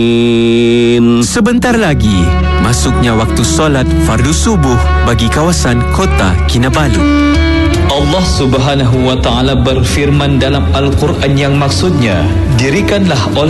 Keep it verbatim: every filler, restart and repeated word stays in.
Sebentar lagi, masuknya waktu solat fardu subuh bagi kawasan Kota Kinabalu. Allah Subhanahu wa Ta'ala berfirman dalam Al-Quran yang maksudnya, dirikanlah oleh